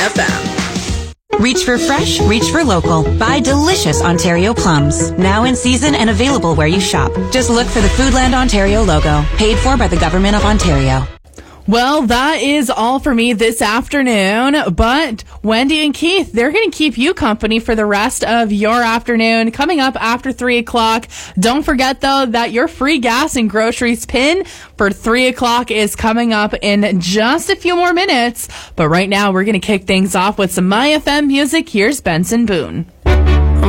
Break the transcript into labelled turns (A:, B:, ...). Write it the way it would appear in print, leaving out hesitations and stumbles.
A: FM.
B: Reach for fresh, reach for local. Buy delicious Ontario plums. Now in season and available where you shop. Just look for the Foodland Ontario logo. Paid for by the Government of Ontario.
C: Well, that is all for me this afternoon, but Wendy and Keith, they're going to keep you company for the rest of your afternoon. Coming up after 3 o'clock, don't forget, though, that your free gas and groceries pin for 3 o'clock is coming up in just a few more minutes. But right now, we're going to kick things off with some My FM music. Here's Benson Boone.